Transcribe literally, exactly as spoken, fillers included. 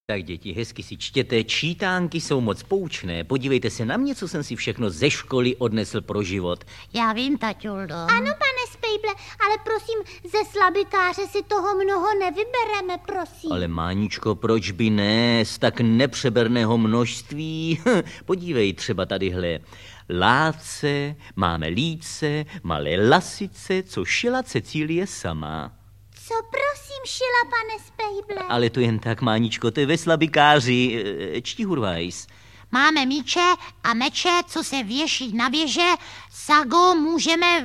Tak děti, hezky si čtěte, čítánky jsou moc poučné. Podívejte se na mě, co jsem si všechno ze školy odnesl pro život. Já vím, taťuldo. Ano, pane Spejble, ale prosím, ze slabikáře si toho mnoho nevybereme, prosím. Ale Máničko, proč by ne, z tak nepřeberného množství? Podívej třeba tadyhle. Láce, máme líce, malé lasice, co šila Cecílie sama. Co prosím šila, pane Spejble? Ale to jen tak, Máničko, to je ve slabikáři. Čti Hurvajs. Máme míče a meče, co se věší na věže. Sago můžeme